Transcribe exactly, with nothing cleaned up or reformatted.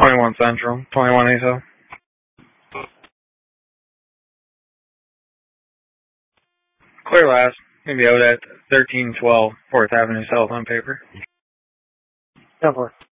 twenty-one Central, twenty-one A S O. Clear last. Gonna be out at thirteen twelve Fourth Avenue South on paper. Go for it.